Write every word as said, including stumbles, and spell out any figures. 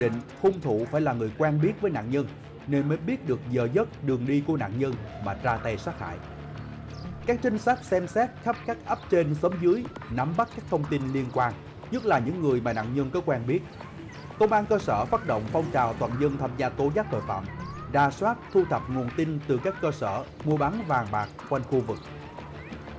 định hung thủ phải là người quen biết với nạn nhân nên mới biết được giờ giấc, đường đi của nạn nhân mà ra tay sát hại. Các trinh sát xem xét khắp các ấp trên xóm dưới, nắm bắt các thông tin liên quan, nhất là những người mà nạn nhân có quen biết. Công an cơ sở phát động phong trào toàn dân tham gia tố giác tội phạm, rà soát thu thập nguồn tin từ các cơ sở mua bán vàng bạc quanh khu vực.